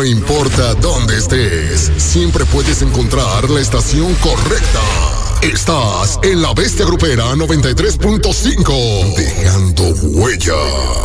No importa dónde estés, siempre puedes encontrar la estación correcta. Estás en La Bestia Grupera 93.5, dejando huella.